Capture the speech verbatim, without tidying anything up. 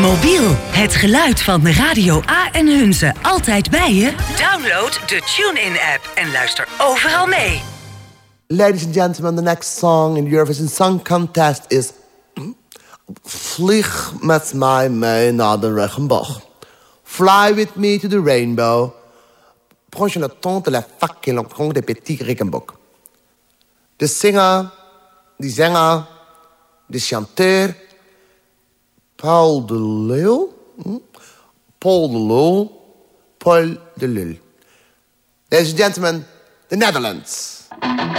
Mobiel, het geluid van Radio A en Hunze. Altijd bij je? Download de TuneIn-app en luister overal mee. Ladies and gentlemen, the next song in the Eurovision Song Contest is Vlieg met mij mee naar de regenboog. Fly with me to the rainbow. Prends le temps de la fac et l'encombre des petits regenboog. De zinger, die zanger, de chanteur, Paul de Leeuw. Hm? Paul de Leeuw. Paul de Leeuw. Ladies and gentlemen, the Netherlands.